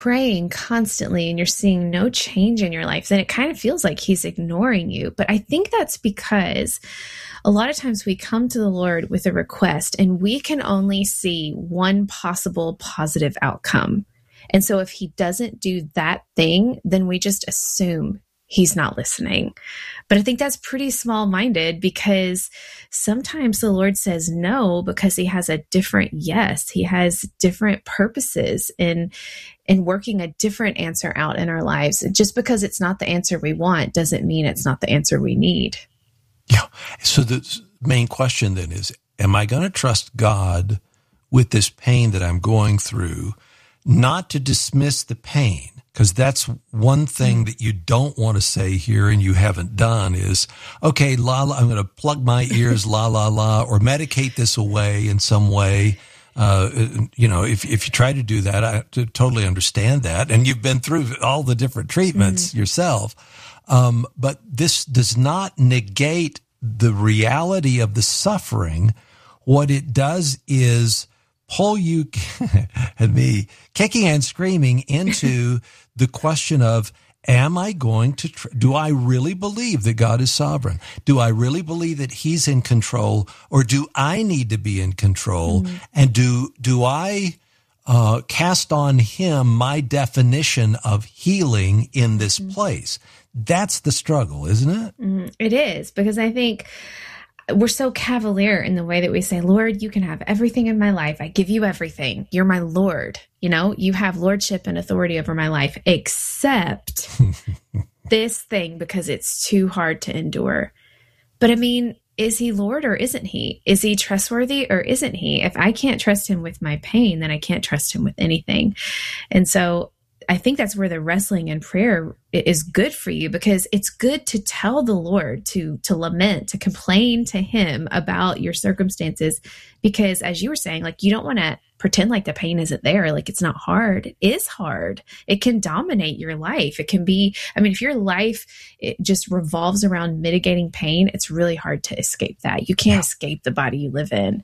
praying constantly and you're seeing no change in your life, then it kind of feels like he's ignoring you. But I think that's because a lot of times we come to the Lord with a request and we can only see one possible positive outcome. And so if he doesn't do that thing, then we just assume he's not listening. But I think that's pretty small-minded, because sometimes the Lord says no because he has a different yes. He has different purposes in working a different answer out in our lives. Just because it's not the answer we want doesn't mean it's not the answer we need. Yeah. So the main question then is, am I going to trust God with this pain that I'm going through, not to dismiss the pain? Because that's one thing that you don't want to say here, and you haven't done, is, okay, la, la, I'm going to plug my ears, la, la, la, or medicate this away in some way. If you try to do that, I totally understand that. And you've been through all the different treatments yourself. But this does not negate the reality of the suffering. What it does is pull you and me kicking and screaming into the question of, am I going to, do I really believe that God is sovereign? Do I really believe that he's in control, or do I need to be in control? And do I cast on him my definition of healing in this place? That's the struggle, isn't it? It is, because I think we're so cavalier in the way that we say, Lord, you can have everything in my life. I give you everything. You're my Lord. You have lordship and authority over my life, except this thing, because it's too hard to endure. But I mean, is he Lord or isn't he? Is he trustworthy or isn't he? If I can't trust him with my pain, then I can't trust him with anything. And so I think that's where the wrestling and prayer is good for you, because it's good to tell the Lord, to lament, to complain to him about your circumstances. Because as you were saying, like, you don't want to pretend like the pain isn't there. Like, it's not hard. It is hard. It can dominate your life. It can be, if your life, it just revolves around mitigating pain, it's really hard to escape that. You can't escape the body you live in.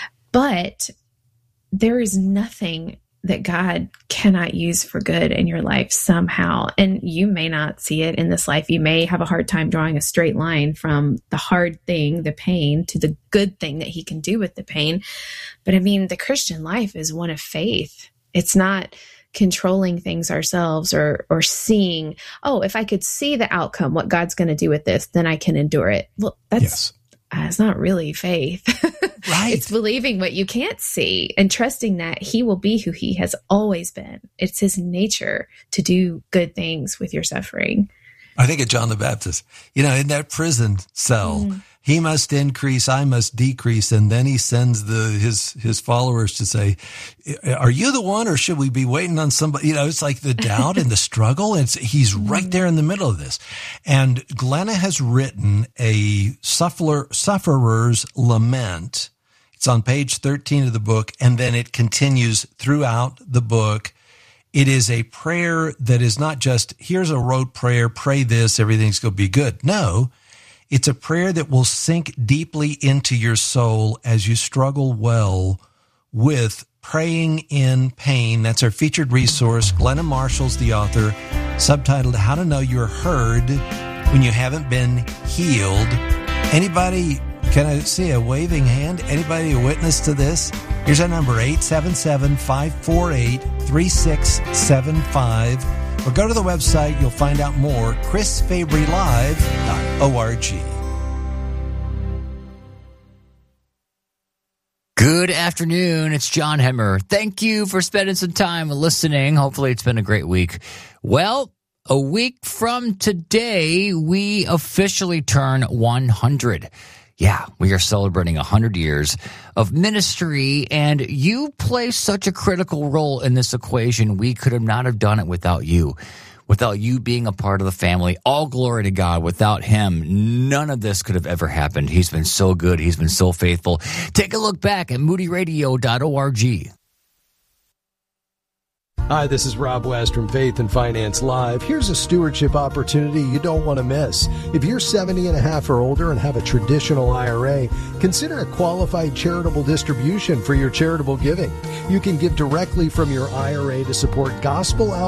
But there is nothing that God cannot use for good in your life somehow. And you may not see it in this life. You may have a hard time drawing a straight line from the hard thing, the pain, to the good thing that he can do with the pain. But the Christian life is one of faith. It's not controlling things ourselves or seeing, if I could see the outcome, what God's going to do with this, then I can endure it. Well, that's not really faith. Right. It's believing what you can't see and trusting that he will be who he has always been. It's his nature to do good things with your suffering. I think of John the Baptist, in that prison cell, he must increase, I must decrease. And then he sends his followers to say, are you the one, or should we be waiting on somebody? It's like the doubt and the struggle. He's right there in the middle of this. And Glenna has written a sufferer's lament. It's on page 13 of the book, and then it continues throughout the book. It is a prayer that is not just, here's a rote prayer, pray this, everything's going to be good. No, it's a prayer that will sink deeply into your soul as you struggle well with praying in pain. That's our featured resource. Glenna Marshall's the author, subtitled How to Know You're Heard When You Haven't Been Healed. Anybody, can I see a waving hand? Anybody a witness to this? Here's our number, 877-548-3675. Or go to the website, you'll find out more, chrisfabrylive.org. Good afternoon. It's John Hemmer. Thank you for spending some time listening. Hopefully it's been a great week. Well, a week from today, we officially turn 100. Yeah, we are celebrating 100 years of ministry, and you play such a critical role in this equation. We could not have done it without you being a part of the family. All glory to God. Without him, none of this could have ever happened. He's been so good. He's been so faithful. Take a look back at moodyradio.org. Hi, this is Rob West from Faith and Finance Live. Here's a stewardship opportunity you don't want to miss. If you're 70 and a half or older and have a traditional IRA, consider a qualified charitable distribution for your charitable giving. You can give directly from your IRA to support gospel